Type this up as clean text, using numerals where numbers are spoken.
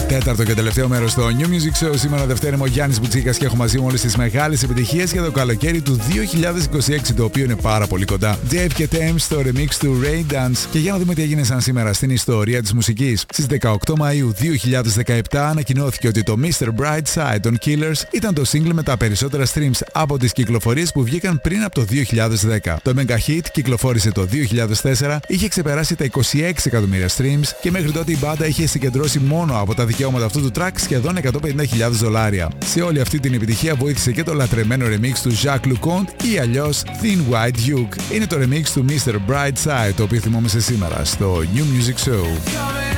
Τέταρτο και τελευταίο μέρος στο New Music Show. Σήμερα Δευτέρα είμαι ο Γιάννης Μπουτσίκας και έχω μαζί μου όλες τις μεγάλες επιτυχίες για το καλοκαίρι του 2026, το οποίο είναι πάρα πολύ κοντά. Dave και Thames στο remix του Rain Dance. Και για να δούμε τι έγινε σαν σήμερα στην ιστορία της μουσικής. Στις 18 Μαΐου 2017 ανακοινώθηκε ότι το Mr. Brightside των Killers ήταν το single με τα περισσότερα streams από τις κυκλοφορίες που βγήκαν πριν από το 2010. Το Mega Hit κυκλοφόρησε το 2004, είχε ξεπεράσει τα 26 εκατομμύρια streams και μέχρι τότε η μπάντα είχε συγκεντρώσει μόνο από τα δικαιώματα αυτού του track σχεδόν $150,000. Σε όλη αυτή την επιτυχία βοήθησε και το λατρεμένο remix του Jacques Leconte ή αλλιώς Thin White Duke. Είναι το remix του Mr. Brightside, το οποίο θυμόμαστε σήμερα στο New Music Show.